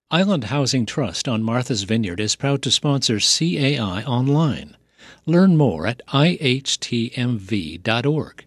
Island Housing Trust on Martha's Vineyard is proud to sponsor CAI Online. Learn more at ihtmv.org.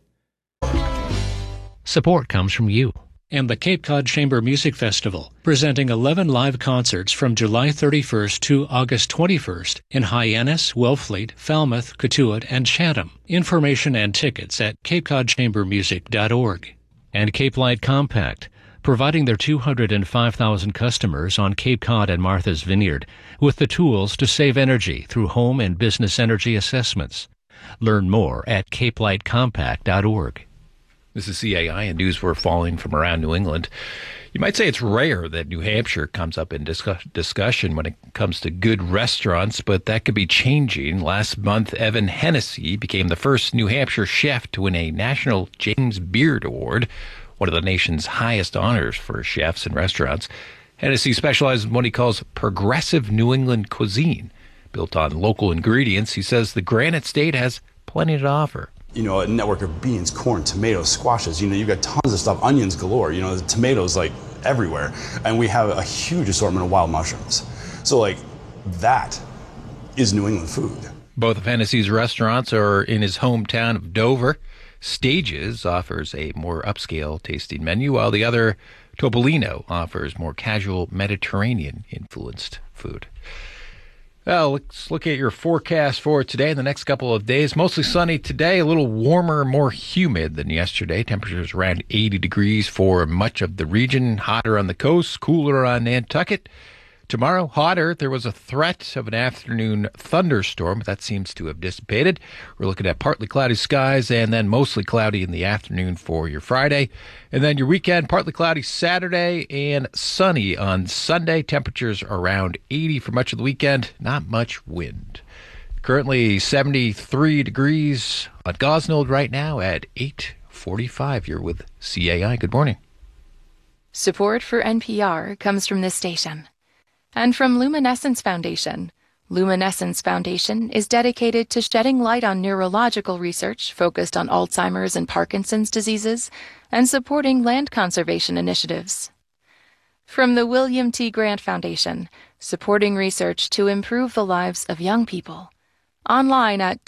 Support comes from you and the Cape Cod Chamber Music Festival, presenting 11 live concerts from July 31st to August 21st in Hyannis, Wellfleet, Falmouth, Cotuit, and Chatham. Information and tickets at capecodchambermusic.org. And Cape Light Compact, providing their 205,000 customers on Cape Cod and Martha's Vineyard with the tools to save energy through home and business energy assessments. Learn more at capelightcompact.org. This is CAI, and news we're following from around New England. You might say it's rare that New Hampshire comes up in discussion when it comes to good restaurants, but that could be changing. Last month, Evan Hennessy became the first New Hampshire chef to win a National James Beard Award, one of the nation's highest honors for chefs and restaurants. Hennessy specializes in what he calls progressive New England cuisine. Built on local ingredients, he says the Granite State has plenty to offer. You know, a network of beans, corn, tomatoes, squashes. You know, you've got tons of stuff, onions galore. You know, the tomatoes like everywhere. And we have a huge assortment of wild mushrooms. So, like, that is New England food. Both of Hennessy's restaurants are in his hometown of Dover. Stages offers a more upscale tasting menu, while the other, Topolino, offers more casual Mediterranean-influenced food. Well, let's look at your forecast for today and the next couple of days. Mostly sunny today, a little warmer, more humid than yesterday. Temperatures around 80 degrees for much of the region. Hotter on the coast, cooler on Nantucket. Tomorrow, hotter. There was a threat of an afternoon thunderstorm, but that seems to have dissipated. We're looking at partly cloudy skies and then mostly cloudy in the afternoon for your Friday. And then your weekend, partly cloudy Saturday and sunny on Sunday. Temperatures around 80 for much of the weekend. Not much wind. Currently 73 degrees on Gosnold right now at 8:45. You're with CAI. Good morning. Support for NPR comes from this station. And from Luminescence Foundation. Luminescence Foundation is dedicated to shedding light on neurological research focused on Alzheimer's and Parkinson's diseases and supporting land conservation initiatives. From the William T. Grant Foundation, supporting research to improve the lives of young people. Online at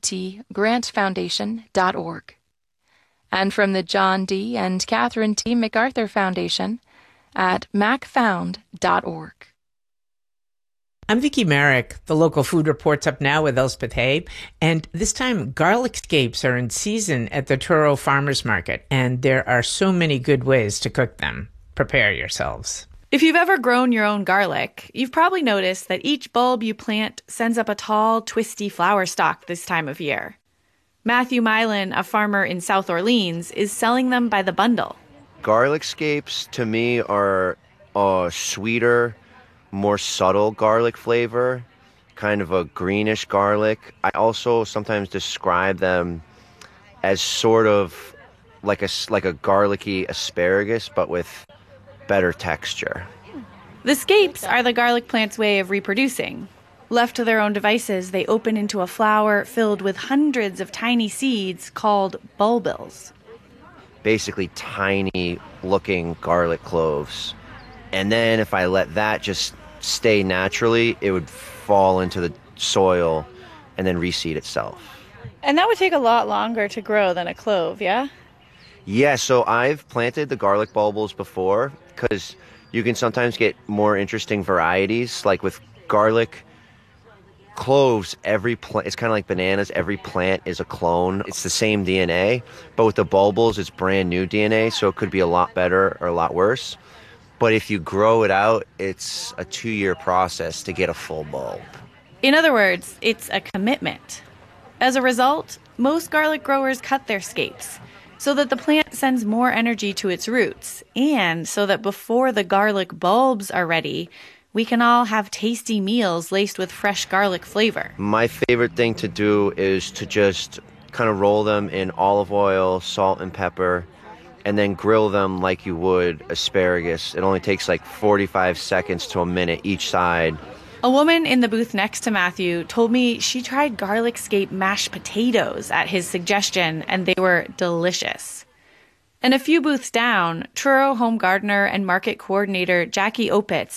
wtgrantfoundation.org. And from the John D. and Catherine T. MacArthur Foundation at macfound.org. I'm Vicki Merrick. The local food report's up now with Elspeth Habe. And this time, garlic scapes are in season at the Truro Farmers Market. And there are so many good ways to cook them. Prepare yourselves. If you've ever grown your own garlic, you've probably noticed that each bulb you plant sends up a tall, twisty flower stalk this time of year. Matthew Milan, a farmer in South Orleans, is selling them by the bundle. Garlic scapes, to me, are sweeter, more subtle garlic flavor, kind of a greenish garlic. I also sometimes describe them as sort of like a garlicky asparagus, but with better texture. The scapes are the garlic plant's way of reproducing. Left to their own devices, they open into a flower filled with hundreds of tiny seeds called bulbils. Basically tiny-looking garlic cloves. And then if I let that just stay naturally, it would fall into the soil and then reseed itself. And that would take a lot longer to grow than a clove, yeah? Yeah, so I've planted the garlic bulbils before because you can sometimes get more interesting varieties. Like with garlic cloves, it's kind of like bananas. Every plant is a clone. It's the same DNA, but with the bulbils, it's brand new DNA, so it could be a lot better or a lot worse. But if you grow it out, it's a 2-year process to get a full bulb. In other words, it's a commitment. As a result, most garlic growers cut their scapes so that the plant sends more energy to its roots, and so that before the garlic bulbs are ready, we can all have tasty meals laced with fresh garlic flavor. My favorite thing to do is to just kind of roll them in olive oil, salt, and pepper, and then grill them like you would asparagus. It only takes like 45 seconds to a minute each side. A woman in the booth next to Matthew told me she tried garlic scape mashed potatoes at his suggestion, and they were delicious. And a few booths down, Truro home gardener and market coordinator Jackie Opitz